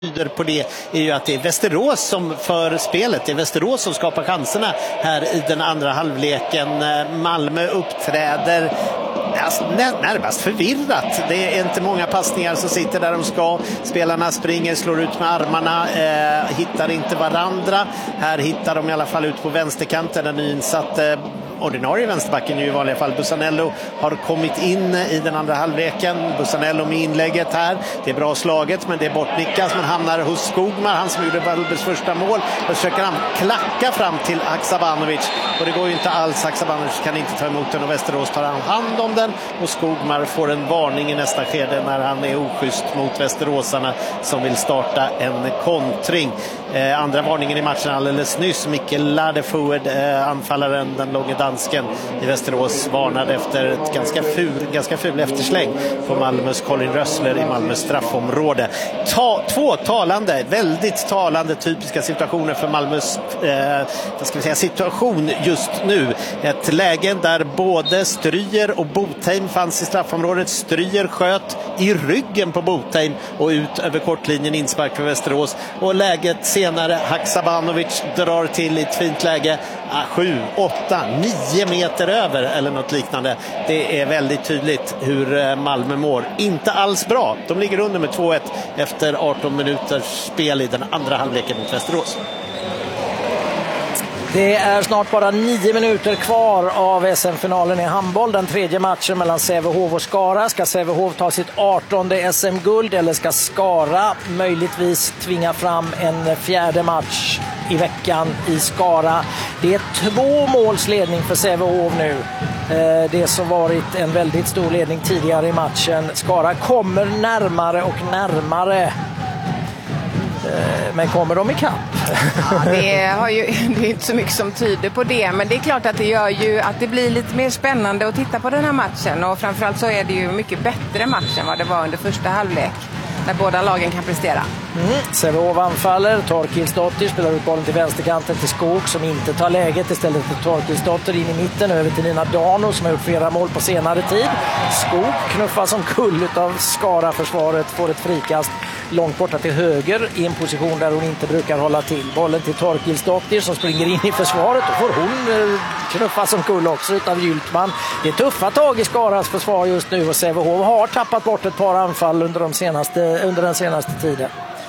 tyder på det är ju att det är Västerås som för spelet. Det är Västerås som skapar chanserna här i den andra halvleken. Malmö uppträder närmast förvirrat. Det är inte många passningar som sitter där de ska. Spelarna springer, slår ut med armarna, hittar inte varandra. Här hittar de i alla fall ut på vänsterkanten. Den nyinsatte ordinarie vänsterbacken ju i vanliga fall Bussanello har kommit in i den andra halvleken. Bussanello med inlägget här. Det är bra slaget, men det är bortnickas. Men hamnar hos Skogmar, han som gjorde Valbers första mål. Då försöker han klacka fram till Haksabanovic. Och det går ju inte alls. Haksabanovic kan inte ta emot den och Västerås tar hand om den. Och Skogmar får en varning i nästa skede när han är oschysst mot västeråsarna som vill starta en kontring. Andra varningen i matchen alldeles nyss. Mikkel Ladefoued, anfallaren, den långa dansken i Västerås, varnade efter ett ganska ful eftersläng på Malmös Colin Rössler i Malmös straffområde. Två väldigt talande typiska situationer för Malmös situation just nu. Ett läge där både Stryger och Botheim fanns i straffområdet. Stryger sköt i ryggen på Botheim och ut över kortlinjen, inspark för Västerås. Och läget senare, Haksabanovic drar till i ett fint läge 7, 8, 9 meter över eller något liknande. Det är väldigt tydligt hur Malmö mår. Inte alls bra. De ligger under med 2-1 efter 18 minuters spel i den andra halvleken mot Västerås. Det är snart bara 9 minuter kvar av SM-finalen i handboll. Den tredje matchen mellan Sävehof och Skara. Ska Sävehof ta sitt 18:e SM-guld eller ska Skara möjligtvis tvinga fram en fjärde match i veckan i Skara? Det är 2 måls ledning för Sävehof nu. Det som varit en väldigt stor ledning tidigare i matchen. Skara kommer närmare och närmare. Men kommer de i kapp? Ja, det är inte så mycket som tyder på det. Men det är klart att det gör ju att det blir lite mer spännande att titta på den här matchen. Och framförallt så är det ju mycket bättre match än vad det var under första halvlek. När båda lagen kan prestera. Sävehof anfaller. Torkilsdotter spelar ut bollen till vänsterkanten till Skog som inte tar läget. Istället för Torkilsdotter in i mitten över till Nina Dano som har gjort flera mål på senare tid. Skog knuffas som kull av Skara-försvaret. Får ett frikast långt borta till höger i en position där hon inte brukar hålla till. Bollen till Torkilsdotter som springer in i försvaret och får hon knuffas som kull också utav Gyltman. Det är tuffa tag i Skaras försvar just nu och Sävehof har tappat bort ett par anfall under den senaste tiden.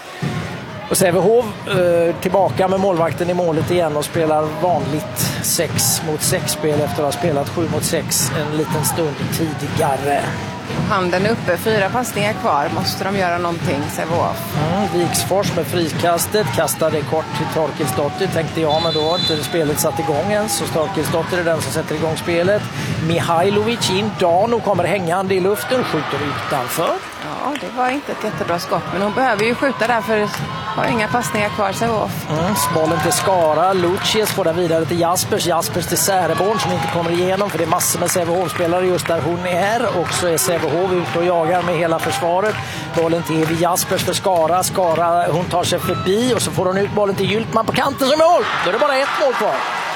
Och Sävehof tillbaka med målvakten i målet igen och spelar vanligt 6-mot-6-spel efter att ha spelat 7-mot-6 en liten stund tidigare. Handen uppe, 4 passningar kvar. Måste de göra någonting, Sävehof? Viksfors med frikastet. Kastade kort till Torkilsdotter, tänkte jag, men då har inte spelet satt igång än. Så Torkilsdotter är den som sätter igång spelet. Mihailovic in, Dano kommer hängande i luften, skjuter utanför. Ja, det var inte ett jättebra skott, men hon behöver ju skjuta där för har inga passningar kvar, Sävehof. Bollen till Skara, Lucius får den vidare till Jaspers till Säreborn som inte kommer igenom för det är massor med Sävehof-spelare just där hon är. Och så är Sävehof ute och jagar med hela försvaret. Bollen till Evi Jaspers för Skara, hon tar sig förbi och så får hon ut bollen till Gyltman på kanten som mål. Då är det bara 1 mål kvar.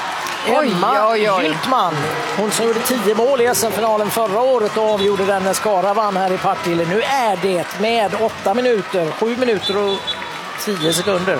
Emma Gyltman, hon som gjorde 10 mål i SM-finalen förra året och avgjorde den när Skara vann här i Partille. Nu är det med 7 minuter och 10 sekunder,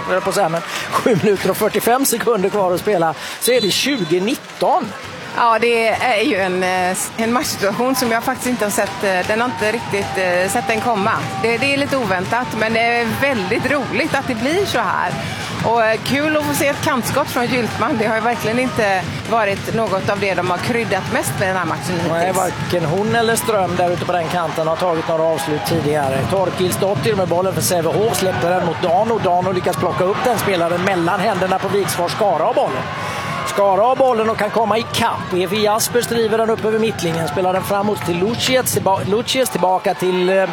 7 minuter och 45 sekunder kvar att spela, så är det 2019. Ja, det är ju en matchsituation som jag faktiskt inte har sett. Den har inte riktigt sett den komma. Det är lite oväntat, men det är väldigt roligt att det blir så här. Och kul att få se ett kantskott från Gyltman. Det har ju verkligen inte varit något av det de har kryddat mest med den här matchen hittills. Nej, varken hon eller Ström där ute på den kanten har tagit några avslut tidigare. Torkilsdotter med bollen för Sävehof släpper den mot Dano. Dano lyckas plocka upp den, spelaren mellan händerna på Viksfors. Skara har bollen. Skara har bollen och kan komma i kapp. Evi Jaspers driver den upp över mittlinjen. Spelar den framåt till Lucius tillbaka till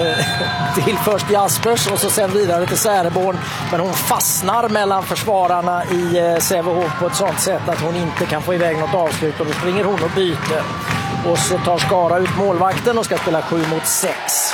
först Jaspers och så sen vidare till Säreborn. Men hon fastnar mellan försvararna i Sävehof på ett sånt sätt att hon inte kan få iväg något avslut. Och då springer hon och byter. Och så tar Skara ut målvakten och ska spela 7-mot-6.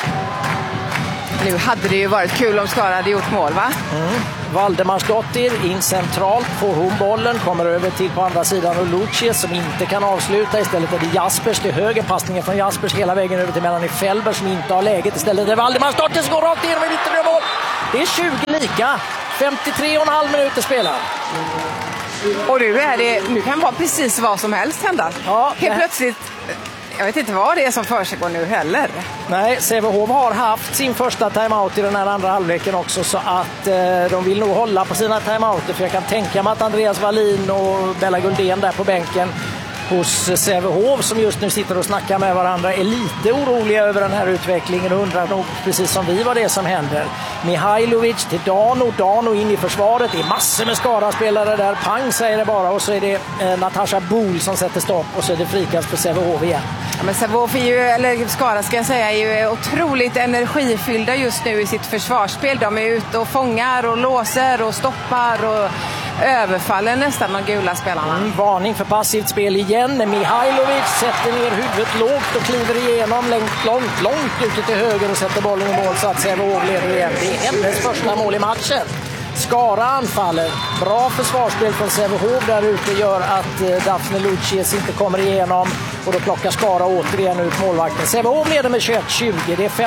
Nu hade det ju varit kul om Skara hade gjort mål, va? Valdemarsdottir in centralt, får hon bollen, kommer över till på andra sidan och Lucius som inte kan avsluta. Istället är det Jaspers till höger, passningen från Jaspers hela vägen över till Melanie Fellberg som inte har läget. Istället är det Valdemarsdottir som går rakt igenom i mitten av mål. Det är 20 lika. 53,5 minuter spelar. Och nu kan vara precis vad som helst hända. Ja, helt plötsligt, jag vet inte vad det är som försiggår nu heller. Nej, Sävehof har haft sin första timeout i den här andra halvleken också, så att de vill nog hålla på sina timeouter, för jag kan tänka mig att Andreas Wallin och Bella Guldén där på bänken hos Sävehof, som just nu sitter och snackar med varandra, är lite oroliga över den här utvecklingen och undrar nog precis som vi vad det är som händer. Mihailovic till Dano in i försvaret, det är massor med Skara-spelare där, pang säger det bara, och så är det Natasha Bohl som sätter stopp, och så är det frikast för Sävehof igen. Ja, men Sävehof är ju, eller Skara ska jag säga, är ju otroligt energifyllda just nu i sitt försvarsspel. De är ute och fångar och låser och stoppar och överfaller nästan de gula spelarna. Varning för passivt spel igen. Mihailovic sätter ner huvudet lågt och kliver igenom långt ute till höger och sätter bollen i mål, så att Sävehof leder igen. Det är hennes första mål i matchen. Skara anfaller. Bra försvarsspel från Sävehof där ute gör att Daphne Lucius inte kommer igenom, och då plockar Skara återigen ut målvakten. Sävehof leder med 21-20. Det är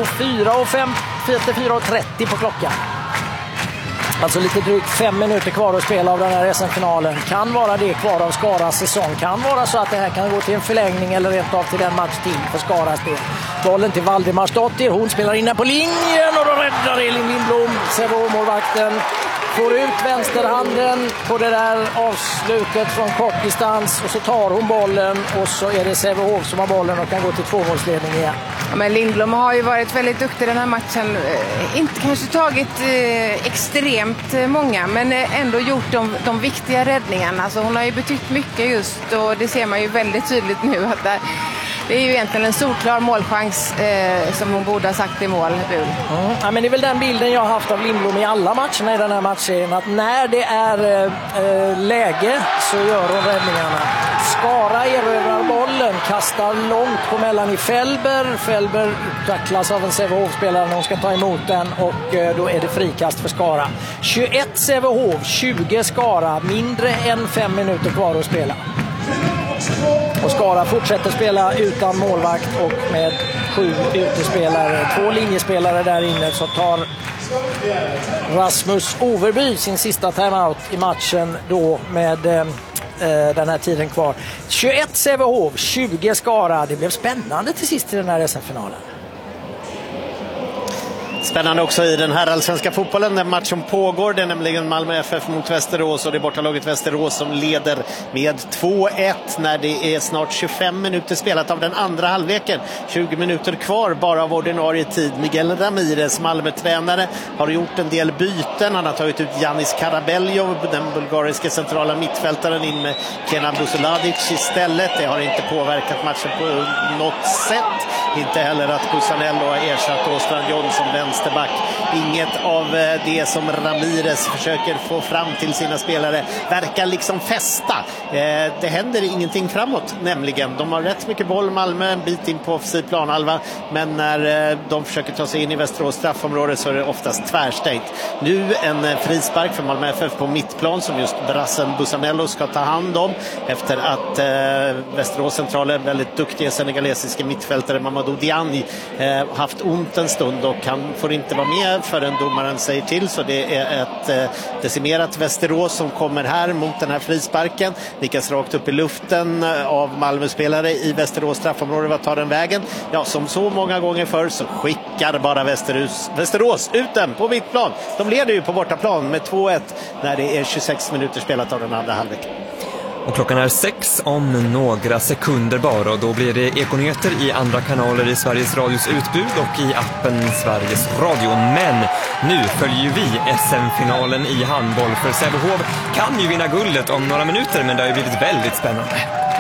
54:30 på klockan. Alltså lite drygt 5 minuter kvar att spela av den här SM-finalen. Kan vara det kvar av Skaras säsong. Kan vara så att det här kan gå till en förlängning eller rent av till en match till för Skaras del. Bollen till Valdemarsdottir. Hon spelar in på linjen och då räddar Elin Lindblom. Sävehof-målvakten får ut vänsterhanden på det där avslutet från kort distans, och så tar hon bollen, och så är det Sävehof som har bollen och kan gå till 2-målsledning igen. Ja, men Lindblom har ju varit väldigt duktig den här matchen. Inte kanske tagit extremt många, men ändå gjort de viktiga räddningarna. Alltså hon har ju betytt mycket just, och det ser man ju väldigt tydligt nu att det är ju egentligen en solklar målchans som hon borde ha sagt i mål. Ja, men det är väl den bilden jag har haft av Lindblom i alla matcherna i den här matchen, att när det är läge så gör hon räddningarna. Skara erövrar bollen, kastar långt på mellan i Felber. Felber tacklas av en Sävehof-spelare när hon ska ta emot den, och då är det frikast för Skara. 21 Sävehof, 20 Skara, mindre än 5 minuter kvar att spela. Och Skara fortsätter spela utan målvakt och med 7 utespelare. 2 linjespelare där inne, så tar Rasmus Overby sin sista timeout i matchen då med den här tiden kvar. 21 Sävehof, 20 Skara. Det blev spännande till sist i den här SM-finalen. Spännande också i den här allsvenska fotbollen. Den matchen pågår. Det är nämligen Malmö FF mot Västerås, och det är bortalaget Västerås som leder med 2-1 när det är snart 25 minuter spelat av den andra halvleken. 20 minuter kvar bara av ordinarie tid. Miguel Ramirez, Malmö-tränare, har gjort en del byten. Han har tagit ut Janis Karabeljo, den bulgariska centrala mittfältaren, in med Kenan Busuladic istället. Det har inte påverkat matchen på något sätt. Inte heller att Busanello har ersatt Åstrand Jonsson vänsterback. Inget av det som Ramirez försöker få fram till sina spelare verkar liksom fästa. Det händer ingenting framåt, nämligen. De har rätt mycket boll, Malmö, en bit in på offensiv planhalva, men när de försöker ta sig in i Västerås straffområde så är det oftast tvärstängt. Nu en frispark för Malmö FF på mittplan som just brassen Busanello ska ta hand om, efter att Västerås centrala, väldigt duktiga senegalesiska mittfältare Mamadou Diagne haft ont en stund, och han får inte vara med förrän domaren säger till, så det är ett decimerat Västerås som kommer här mot den här frisparken. Lyckas rakt upp i luften av Malmö-spelare i Västerås straffområde. Vad tar den vägen? Ja, som så många gånger förr så skickar bara Västerås ut den på mittplan. De leder ju på bortaplan med 2-1 när det är 26 minuter spelat av den andra halvleken. Och klockan är 6 om några sekunder bara, och då blir det Ekonyheter i andra kanaler i Sveriges Radios utbud och i appen Sveriges Radio. Men nu följer vi SM-finalen i handboll, för Sävehof kan ju vinna guldet om några minuter, men det har ju blivit väldigt spännande.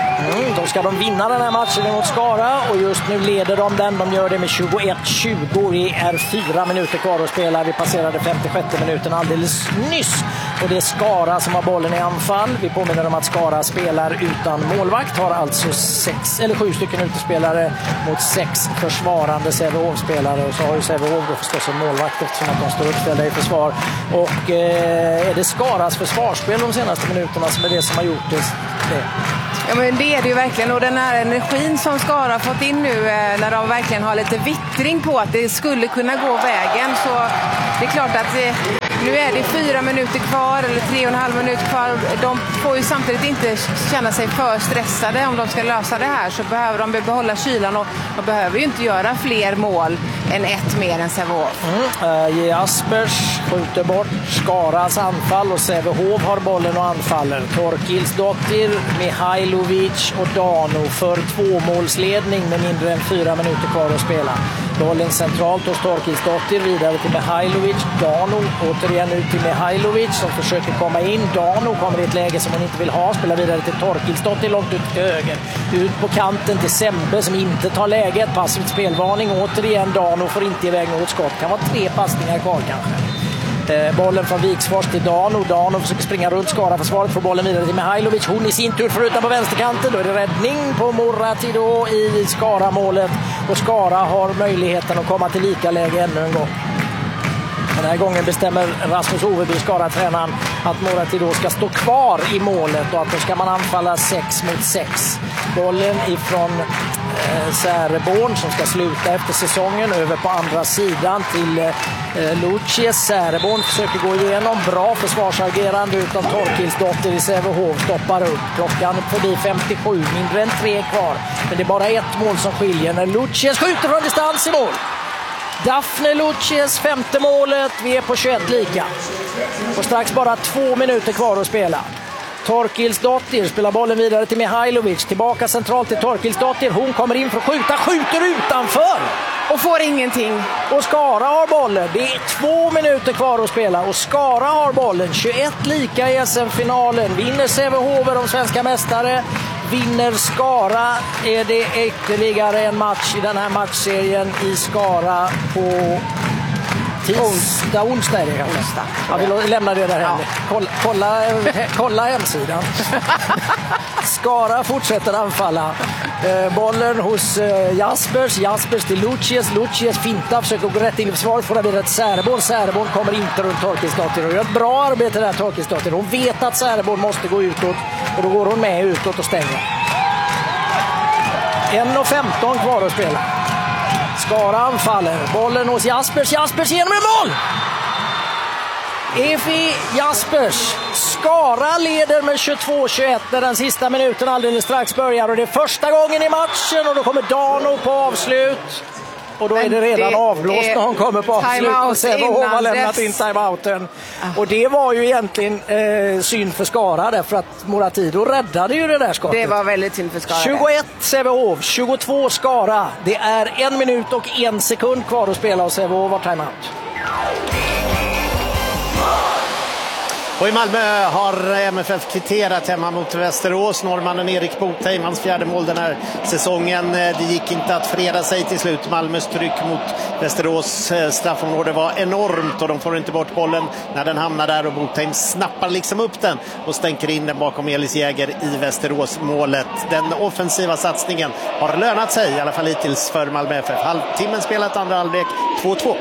Då ska de vinna den här matchen mot Skara, och just nu leder de den. De gör det med 21-20. Det är 4 minuter kvar att spela. Vi passerade 56 minuten alldeles nyss, och det är Skara som har bollen i anfall. Vi påminner om att Skara spelar utan målvakt, har alltså 7 stycken utespelare mot 6 försvarande Sävehof-spelare, och så har ju Sävehof då förstås en målvakt eftersom att de står uppställda i försvar. Och är det Skaras försvarsspel de senaste minuterna som är det som har gjort det? Ja, men det är det ju verkligen, och den här energin som Skara har fått in nu när de verkligen har lite vittring på att det skulle kunna gå vägen, så det är klart att nu är det 4 minuter kvar eller 3,5 minuter kvar. De får ju samtidigt inte känna sig för stressade om de ska lösa det här, så behöver de behålla kylan, och de behöver ju inte göra fler mål än ett mer än Sävehof. Jaspers skjuter bort Skaras anfall och Sävehof har bollen och anfaller. Torkilsdottir, Mihailovic och Dano för 2-målsledning med mindre än 4 minuter kvar att spela. Bollen centralt hos Torkilsdottir, vidare till Mihailovic. Dano återigen ut till Mihailovic som försöker komma in. Dano kommer i ett läge som hon inte vill ha, spelar vidare till Torkilsdottir långt ut till höger. Ut på kanten till Sembe som inte tar läget. Passivt spelvarning. Återigen Dano får inte iväg något skott. Kan vara 3 passningar kvar kanske. Bollen från Viksfors till Dano. Dano försöker springa runt Skara försvaret, får bollen vidare till Mihailovic. Hon i sin tur får ut på vänsterkanten. Då är det räddning på Moratido i Skara-målet. Och Skara har möjligheten att komma till lika läge ännu en gång. Den här gången bestämmer Rasmus Oveby, Skara-tränaren, att Moratido ska stå kvar i målet och att då ska man anfalla 6 mot 6. Bollen ifrån Säreborn som ska sluta efter säsongen över på andra sidan till Lucius. Säreborn försöker gå igenom, bra försvarsagerande utan Torkilsdottir i Sävehof stoppar upp. Klockan förbi 57, mindre än 3 kvar. Men det är bara ett mål som skiljer när Lucius skjuter från distans i mål. Daphne Lucius, 5:e målet, vi är på 21 lika. Och strax bara 2 minuter kvar att spela. Torkilsdottir spelar bollen vidare till Mihailovic. Tillbaka centralt till Torkilsdottir. Hon kommer in för att skjuta, skjuter utanför. Och får ingenting. Och Skara har bollen. Det är 2 minuter kvar att spela. Och Skara har bollen. 21 lika i SM-finalen. Vinner Sävehof de svenska mästare. Vinner Skara är det ytterligare en match i den här matchserien i Skara på onsdag är det kanske. Ja, vi lämnar det där hemma. Kolla hemsidan. Skara fortsätter anfalla. Bollen hos Jaspers till Lucius fintar, försöker gå rätt in i försvaret, får vidare till Säreborn kommer inte runt Torkilsdottir och gör ett bra arbete där Torkilsdottir. Hon vet att Säreborn måste gå utåt och då går hon med utåt och stänger. 1:15 kvar att spela. Skara anfaller. Bollen hos Jaspers genom en mål! Efi Jaspers. Skara leder med 22-21 när den sista minuten alldeles strax börjar. Och det är första gången i matchen och då kommer Dano på avslut. Och då är det redan avblåst när hon kommer på avslut. Och Sävehof har lämnat in timeouten. Och det var ju egentligen synd för Skara därför att Moratido räddade ju det där skottet. Det var väldigt synd för Skara. 21 Sävehof, 22 Skara. Det är 1 minut och 1 sekund kvar att spela och Sävehof har timeout. Och i Malmö har MFF kvitterat hemma mot Västerås. Norrmannen Erik Botheim, hans 4:e mål den här säsongen. Det gick inte att freda sig till slut. Malmös tryck mot Västerås straffområde var enormt och de får inte bort bollen när den hamnar där och Botheim snappar liksom upp den och stänker in den bakom Elis Jäger i Västerås-målet. Den offensiva satsningen har lönat sig, i alla fall hittills för Malmö FF. Halvtimmen spelat, andra halvlek 2-2.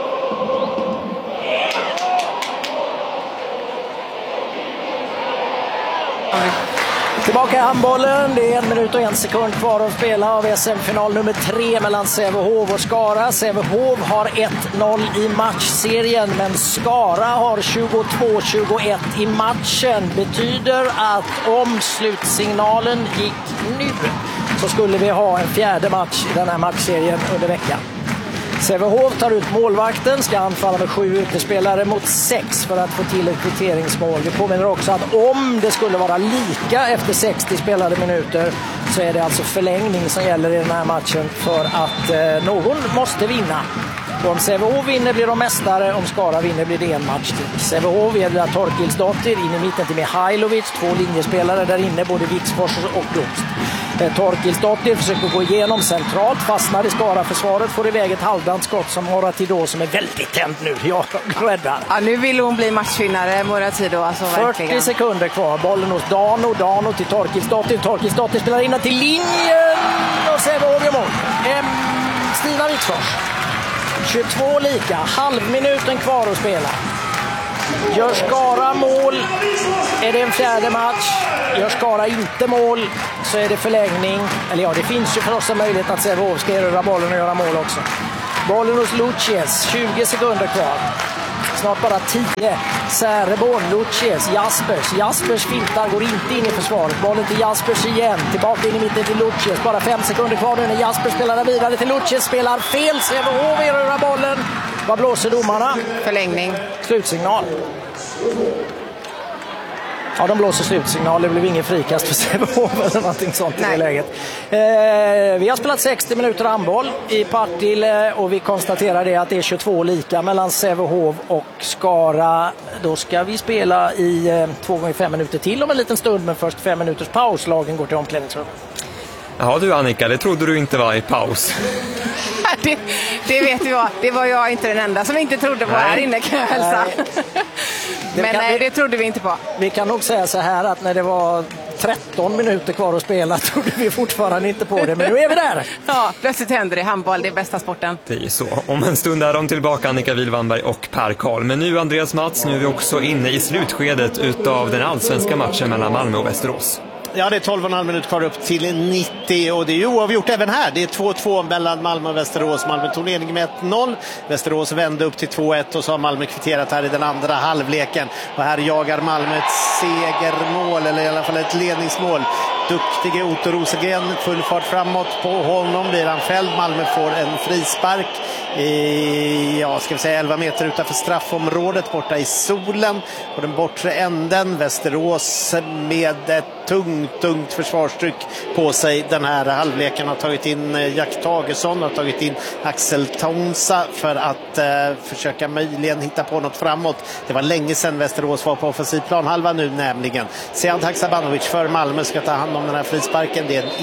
Tillbaka i handbollen. Det är 1 minut och 1 sekund kvar att spela av SM-final nummer 3 mellan Sävehof och Skara. Sävehof har 1-0 i matchserien, men Skara har 22-21 i matchen. Betyder att om slutsignalen gick nu så skulle vi ha en 4:e match i den här matchserien under veckan. Sävehof tar ut målvakten, ska anfalla med 7 utespelare mot 6 för att få till ett kvitteringsmål. Vi påminner också att om det skulle vara lika efter 60 spelade minuter så är det alltså förlängning som gäller i den här matchen för att någon måste vinna. Och om Sävehof vinner blir de mästare, om Skara vinner blir det en match till. Sävehof gäller Torkilsdottir in i mitten till Mihailovic, 2 linjespelare där inne, både Viksfors och Blomst. Torkilsdottir försöker gå igenom centralt, fastnar i Skara-försvaret, får iväg ett halvdant skott som Moratido som är väldigt tänd nu. Jag räddar. Ja, nu vill hon bli matchvinnare, Moratido. Alltså, 40 sekunder kvar. Bollen hos Dano till Torkilsdottir. Torkilsdottir spelar in till linjen och Sävehof gör mål. Stina Viksfors. 22 lika, halvminuten kvar att spela. Gör Skara mål är det en fjärde match. Gör Skara inte mål så är det förlängning. Eller ja, det finns ju för oss en möjlighet att Sävehof ska erövra bollen och göra mål också. Bollen hos Lucius, 20 sekunder kvar. Snart bara 10. Säreborn, Lucius, Jaspers fintar, går inte in i försvaret. Bollen till Jaspers igen. Tillbaka in i mitten till Lucius. Bara 5 sekunder kvar nu när Jaspers spelar vidare till Lucius. Spelar fel. Sävehof erövrar bollen. Vad blåser domarna? Förlängning. Slutsignal. Ja, de blåser slutsignal. Det blev ingen frikast för Sävehof eller någonting sånt i det läget. Vi har spelat 60 minuter handboll i Partille och vi konstaterar det att det är 22 lika mellan Sävehof och Skara. Då ska vi spela i 2 gånger 5 minuter till om en liten stund, men först 5 minuters paus. Lagen går till omklädningsrum. Ja du Annika, det trodde du inte var i paus. Det vet jag. Det var jag inte den enda som inte trodde på här inne, kan jag hälsa. Men nej, det trodde vi inte på. Vi kan nog säga så här att när det var 13 minuter kvar att spela trodde vi fortfarande inte på det, men nu är vi där. Ja, plötsligt händer det. Handboll, det är bästa sporten. Det är så. Om en stund är de tillbaka, Annika Wilvanberg och Per Karl. Men nu Andreas Mats, nu är vi också inne i slutskedet utav den allsvenska matchen mellan Malmö och Västerås. Ja, det är 12,5 minuter kvar upp till 90 och det är ju oavgjort även här. Det är 2-2 mellan Malmö och Västerås. Malmö tog ledning med 1-0. Västerås vände upp till 2-1 och så har Malmö kvitterat här i den andra halvleken. Och här jagar Malmö ett segermål, eller i alla fall ett ledningsmål. Duktige Otto Rosengren, full fart framåt på honom. Blir han fälld. Malmö får en frispark i, ska vi säga 11 meter utanför straffområdet borta i solen. På den bortre änden. Västerås med ett tungt försvarstryck på sig den här halvleken. Har tagit in Jack Tagesson, har tagit in Axel Tonsa för att försöka möjligen hitta på något framåt. Det var länge sedan Västerås var på offensiv planhalva nu nämligen. Sead Haksabanovic för Malmö ska ta hand om den här frisparken. Det är en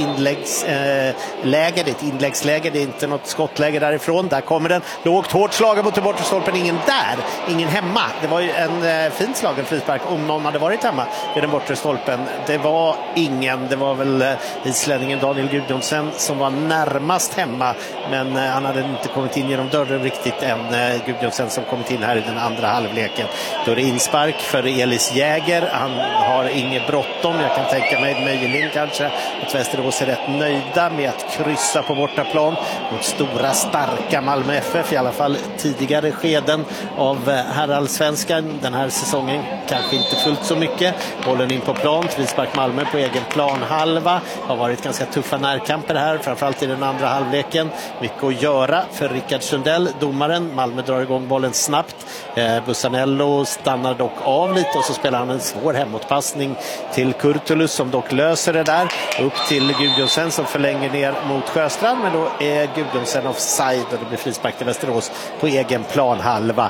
inläggsläge, det är ett inläggsläge, det är inte något skottläge därifrån. Där kommer den, lågt hårt slagen mot den bortre stolpen, ingen där, ingen hemma. Det var ju en fint slagen frispark om någon hade varit hemma vid den bortre stolpen. Det var ingen, det var väl islänningen Daniel Gudjonsen som var närmast hemma, men han hade inte kommit in genom dörren riktigt än. Gudjonsen som kommit in här i den andra halvleken. Då är det inspark för Elis Jäger. Han har inget bråttom. Jag kan tänka mig möjligen kanske att Västerås är rätt nöjda med att kryssa på bortaplan mot stora starka Malmö FF, i alla fall tidigare skeden av herrallsvenskan. Den här säsongen kanske inte fullt så mycket. Bollen in på plan, frispark Malmö på egen planhalva. Har varit ganska tuffa närkamper här, framförallt i den andra halvleken. Mycket att göra för Rickard Sundell, domaren. Malmö drar igång bollen snabbt. Bussanello stannar dock av lite och så spelar han en svår hemåtpassning till Kurtulus som dock löser det där. Upp till Gudjonsen som förlänger ner mot Sjöstrand, men då är Gudjonsen offside och det blir frispark till Västerås på egen planhalva.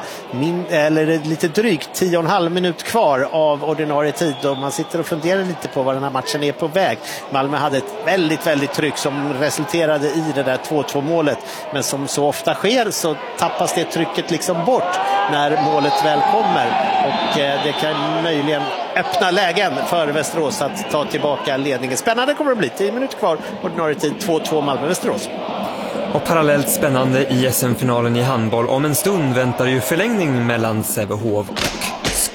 Eller lite drygt 10,5 minut kvar av ordinarie tid och man sitter och funderar lite på var den här matchen är på väg. Malmö hade ett väldigt tryck som resulterade i det där 2-2 målet, men som så ofta sker så tappas det trycket liksom bort när målet väl kommer och det kan möjligen öppna lägen för Västerås att ta tillbaka ledningen. Spännande kommer det bli, 10 minuter kvar ordinarie tid, 2-2 Malmö-Västerås. Och parallellt spännande i SM-finalen i handboll. Om en stund väntar ju förlängning mellan Sävehof och